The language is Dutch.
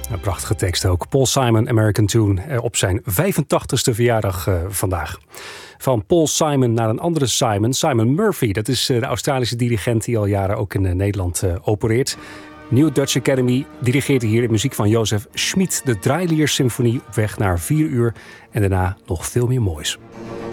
Een prachtige tekst ook. Paul Simon, American Tune, op zijn 85ste verjaardag vandaag. Van Paul Simon naar een andere Simon, Simon Murphy. Dat is de Australische dirigent die al jaren ook in Nederland opereert. New Dutch Academy dirigeert hier de muziek van Jozef Schmid. De Draailier Symfonie op weg naar 4 uur en daarna nog veel meer moois.